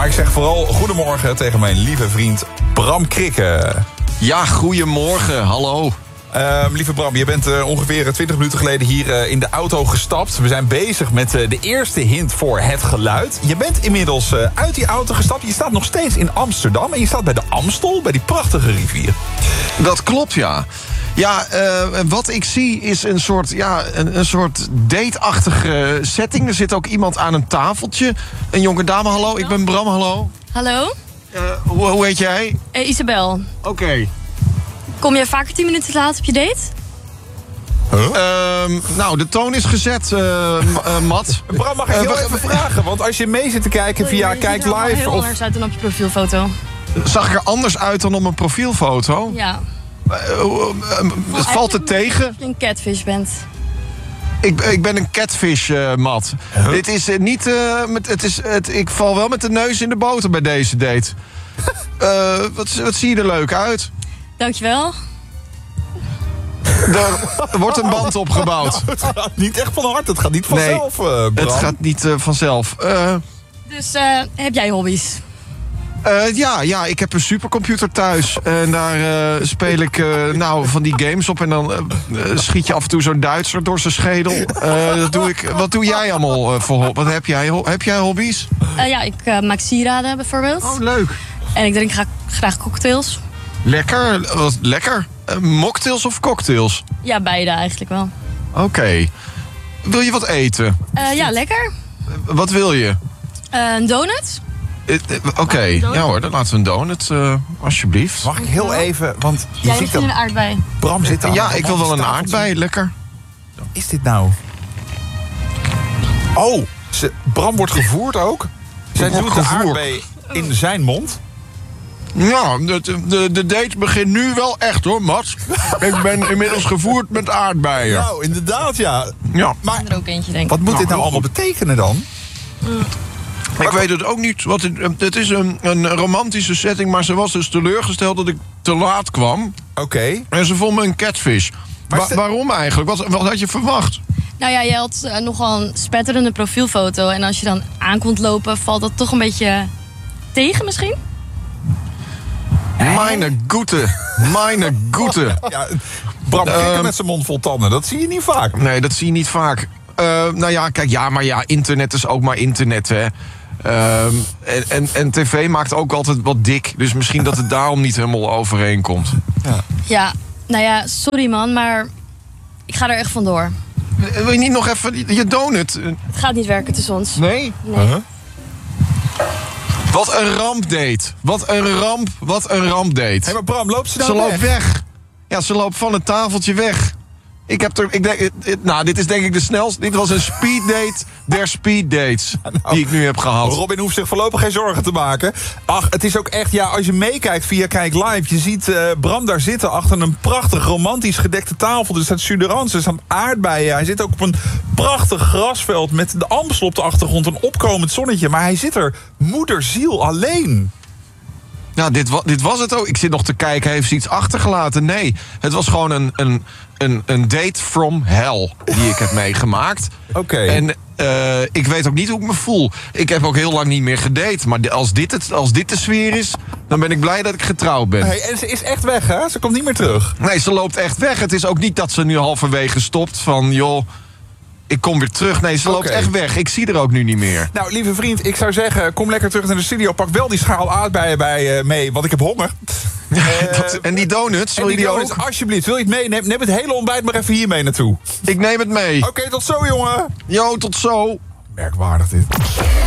ik zeg vooral goedemorgen tegen mijn lieve vriend Bram Krikke. Ja, goedemorgen, hallo. Lieve Bram, je bent ongeveer 20 minuten geleden hier in de auto gestapt. We zijn bezig met de eerste hint voor het geluid. Je bent inmiddels uit die auto gestapt. Je staat nog steeds in Amsterdam en je staat bij de Amstel, bij die prachtige rivier. Dat klopt, ja. Ja, wat ik zie is een soort date-achtige setting. Er zit ook iemand aan een tafeltje. Een jonge dame, hallo, ik ben Bram, hallo. Hallo? Hoe heet jij? Isabel. Oké. Kom je vaker 10 minuten te laat op je date? Nou, de toon is gezet, Matt. Bram, mag ik heel even vragen? Want als je mee zit te kijken via Kijk Live... Je ziet er heel anders uit dan op je profielfoto. Zag ik er anders uit dan op mijn profielfoto? Ja. Valt het tegen? Dat je een catfish bent. Ik ben een catfish, Matt. Dit is niet... ik val wel met de neus in de boter bij deze date. Wat zie je er leuk uit? Dankjewel. Er wordt een band opgebouwd. Nou, het gaat niet echt van harte, het gaat niet vanzelf, Bram. Het gaat niet vanzelf. Dus heb jij hobby's? Ja, ik heb een supercomputer thuis. En daar speel ik van die games op. En dan schiet je af en toe zo'n Duitser door zijn schedel. Dat doe ik. Wat doe jij allemaal voor? Wat heb jij? Heb jij hobby's? Ja, ik maak sieraden bijvoorbeeld. Oh, leuk. En ik drink graag cocktails. Lekker. Wat lekker. Mocktails of cocktails? Ja, beide eigenlijk wel. Oké. Wil je wat eten? Ja, lekker. Wat wil je? Een donut? Oké, ja hoor, dan laten we een donut, alsjeblieft. Mag ik heel even, want je ziet dat een aardbei. Bram zit daar. Ja, ik wil wel een aardbei, lekker. Wat is dit nou? Oh, Bram wordt gevoerd ook. Zij doet de aardbei in zijn mond. Ja, de date begint nu wel echt hoor, Mats. Ik ben inmiddels gevoerd met aardbeien. Nou, inderdaad, ja. Maar er ook eentje, denk ik. Wat moet dit nou allemaal betekenen dan? Ik weet het ook niet. Het is een romantische setting, maar ze was dus teleurgesteld dat ik te laat kwam. Oké. En ze vond me een catfish. Waarom eigenlijk? Wat had je verwacht? Nou ja, je had nogal een spetterende profielfoto. En als je dan aan komt lopen, valt dat toch een beetje tegen misschien? Meine Goete. Ja, Bram Krikke met zijn mond vol tanden, dat zie je niet vaak. Nee, dat zie je niet vaak. Nou ja, kijk, maar internet is ook maar internet, hè. En tv maakt ook altijd wat dik. Dus misschien dat het daarom niet helemaal overeenkomt. Ja, nou ja, sorry man, maar ik ga er echt vandoor. Wil je niet nog even je donut? Het gaat niet werken tussen ons. Nee? Wat een rampdate. Wat een rampdate. Hé, maar Bram, loopt ze nou weg? Ze loopt weg. Ja, ze loopt van het tafeltje weg. Dit is denk ik de snelste. Dit was een speeddate der speeddates die ik nu heb gehad. Robin hoeft zich voorlopig geen zorgen te maken. Ach, het is ook echt, ja, als je meekijkt via Kijk Live... je ziet Bram daar zitten achter een prachtig romantisch gedekte tafel. Er staat jus d'orange, er staan aardbeien. Hij zit ook op een prachtig grasveld met de Amstel op de achtergrond. Een opkomend zonnetje, maar hij zit er moederziel alleen. Ja, dit was het ook. Ik zit nog te kijken, heeft ze iets achtergelaten? Nee, het was gewoon een date from hell die ik heb meegemaakt. Oké. En ik weet ook niet hoe ik me voel. Ik heb ook heel lang niet meer gedate. Maar als dit de sfeer is, dan ben ik blij dat ik getrouwd ben. Hey, en ze is echt weg, hè? Ze komt niet meer terug. Nee, ze loopt echt weg. Het is ook niet dat ze nu halverwege stopt van... joh, ik kom weer terug. Nee, ze loopt echt weg. Ik zie er ook nu niet meer. Nou, lieve vriend, ik zou zeggen... kom lekker terug naar de studio. Pak wel die schaal aardbeien bij mee, want ik heb honger. En die donuts, wil je die ook? Alsjeblieft, wil je het mee? Neem het hele ontbijt maar even hier mee naartoe. Ik neem het mee. Oké, tot zo, jongen. Jo, tot zo. Merkwaardig dit.